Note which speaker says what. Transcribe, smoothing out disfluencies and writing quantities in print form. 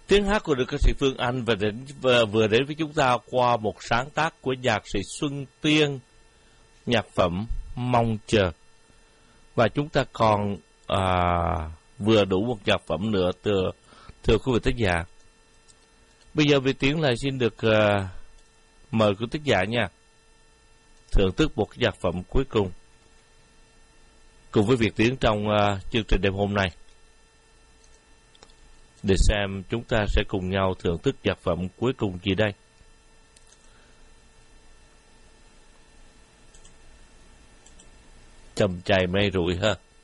Speaker 1: Tiếng hát của được ca sĩ Phương Anh vừa đến với chúng ta qua một sáng tác của nhạc sĩ Xuân Tiên, nhạc phẩm Mong Chờ. Và chúng ta còn vừa đủ một nhạc phẩm nữa thưa quý vị thính giả. Bây giờ Việt Tiến lại xin được mời quý thính giả nha, thưởng thức một cái nhạc phẩm cuối cùng cùng với Việt Tiến trong chương trình đêm hôm nay, để xem chúng ta sẽ cùng nhau thưởng thức nhạc phẩm cuối cùng gì đây. Chầm chài mây rụi ha.